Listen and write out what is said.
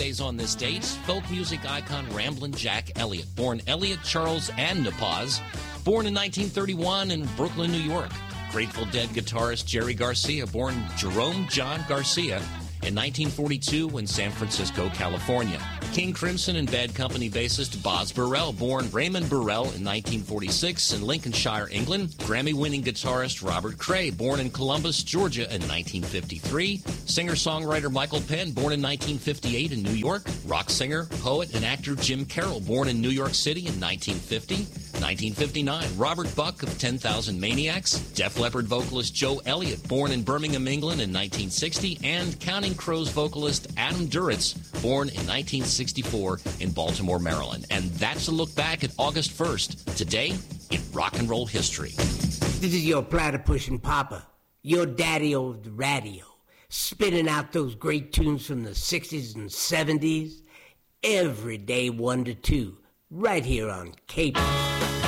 birthdays on this date. Folk music icon Ramblin' Jack Elliott, born Elliott Charles and Napaz, born in 1931 in Brooklyn, New York. Grateful Dead guitarist Jerry Garcia, born Jerome John Garcia in 1942 in San Francisco, California. King Crimson and Bad Company bassist Boz Burrell, born Raymond Burrell in 1946 in Lincolnshire, England. Grammy-winning guitarist Robert Cray, born in Columbus, Georgia in 1953. Singer-songwriter Michael Penn, born in 1958 in New York. Rock singer, poet, and actor Jim Carroll, born in New York City in 1950. 1959, Robert Buck of 10,000 Maniacs. Def Leppard vocalist Joe Elliott, born in Birmingham, England in 1960. And Counting Crows vocalist Adam Duritz, born in 1964 in Baltimore, Maryland. And that's a look back at August 1st, today in rock and roll history. This is your platypus and papa, your daddy of the radio, spitting out those great tunes from the 60s and 70s, every day 1 to 2, right here on Cape.